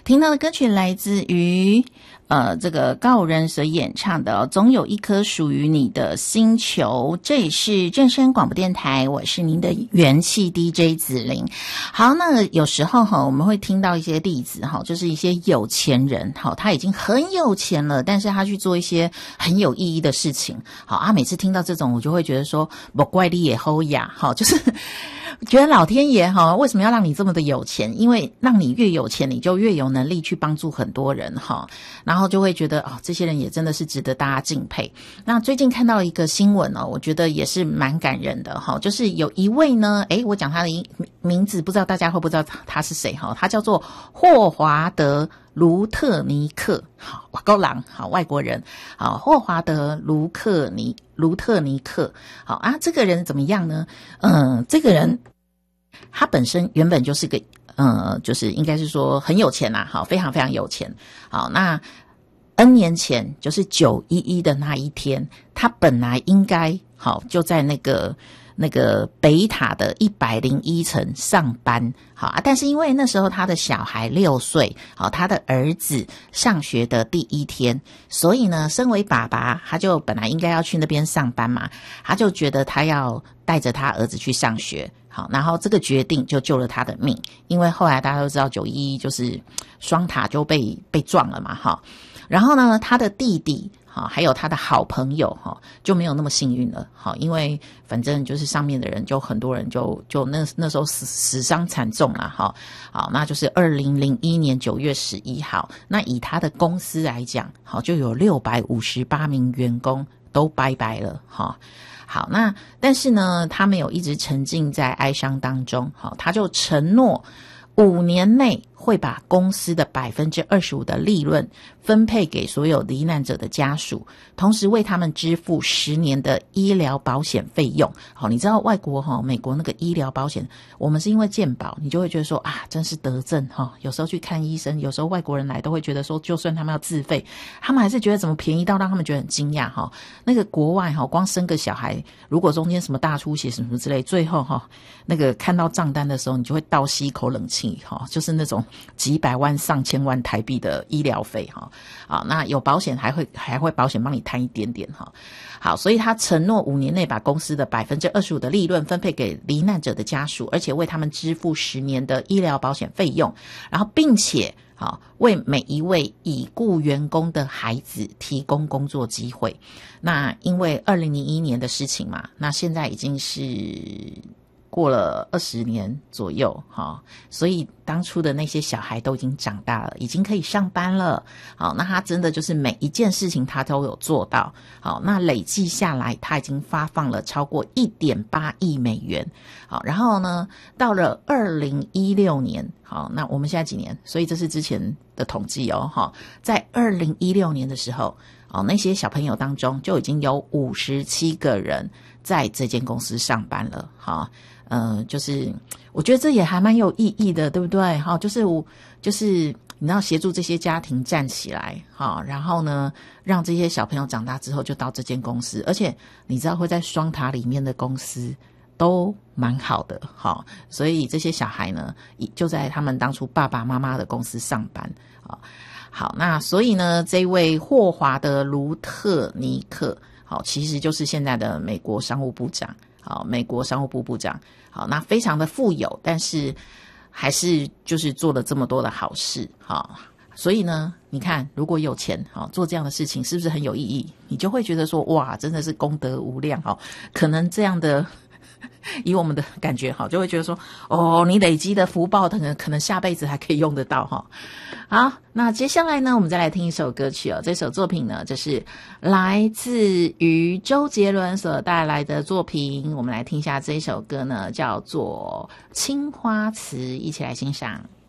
听到的歌曲来自于这个告人所演唱的总有一颗属于你的星球。这里是正声广播电台，我是您的元气 DJ 子玲。好，那有时候我们会听到一些例子就是一些有钱人他已经很有钱了，但是他去做一些很有意义的事情。每次听到这种我就会觉得说不怪你也好呀，就是觉得老天爷为什么要让你这么的有钱？因为让你越有钱，你就越有能力去帮助很多人然后就会觉得这些人也真的是值得大家敬佩。那最近看到一个新闻我觉得也是蛮感人的就是有一位呢，我讲他的名字，不知道大家会不知道他是谁他叫做霍华德卢特尼克，哇，够狼，外国人，霍华德卢特尼克，这个人怎么样呢？这个人他本身原本就是个就是应该是说很有钱啦，非常非常有钱。那 N 年前就是911的那一天，他本来应该就在那个北塔的101层上班，但是因为那时候他的小孩6岁，他的儿子上学的第一天，所以呢，身为爸爸，他就本来应该要去那边上班嘛，他就觉得他要带着他儿子去上学。然后这个决定就救了他的命，因为后来大家都知道911就是双塔就被撞了嘛，然后呢，他的弟弟还有他的好朋友就没有那么幸运了，因为反正就是上面的人就很多人就那时候死伤惨重啦，那就是2001年9月11号，那以他的公司来讲，就有658名员工都拜拜了，好，那但是呢，他没有一直沉浸在哀伤当中，他就承诺5年内会把公司的25%的利润分配给所有罹难者的家属，同时为他们支付10年的医疗保险费用。你知道外国美国那个医疗保险，我们是因为健保，你就会觉得说真是德政有时候去看医生，有时候外国人来都会觉得说，就算他们要自费，他们还是觉得怎么便宜到让他们觉得很惊讶那个国外光生个小孩，如果中间什么大出血什么之类，最后那个看到账单的时候，你就会倒吸一口冷气就是那种几百万上千万台币的医疗费那有保险还会保险帮你摊一点点好，所以他承诺5年内把公司的25%的利润分配给罹难者的家属，而且为他们支付10年的医疗保险费用，然后并且为每一位已故员工的孩子提供工作机会。那因为2001年的事情嘛，那现在已经是过了20年左右所以当初的那些小孩都已经长大了，已经可以上班了那他真的就是每一件事情他都有做到那累计下来他已经发放了超过 1.8 亿美元然后呢到了2016年那我们现在几年，所以这是之前的统计在2016年的时候那些小朋友当中就已经有57个人在这间公司上班了就是我觉得这也还蛮有意义的，对不对就是你知道协助这些家庭站起来然后呢让这些小朋友长大之后就到这间公司，而且你知道会在双塔里面的公司都蛮好的所以这些小孩呢就在他们当初爸爸妈妈的公司上班好，那所以呢这位霍华德卢特尼克其实就是现在的美国商务部长美国商务部部长那非常的富有，但是还是就是做了这么多的好事所以呢你看如果有钱做这样的事情是不是很有意义？你就会觉得说哇真的是功德无量可能这样的以我们的感觉就会觉得说你累积的福报可能下辈子还可以用得到好，那接下来呢我们再来听一首歌曲这首作品呢这是来自于周杰伦所带来的作品，我们来听一下这首歌呢叫做青花瓷，一起来欣赏。